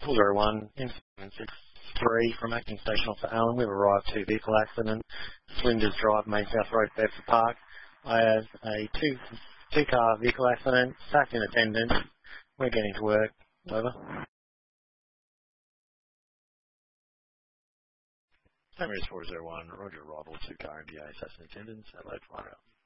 401, incident 63 from Acting Station Officer Allen. We've arrived to vehicle accident, Flinders Drive, Main South Road, Bedford Park. I have a two-car vehicle accident, staff in attendance. We're getting to work. Over. St. Mary's 401, Roger, arrival, two-car MBA, staff in attendance, Adelaide, 1 hour.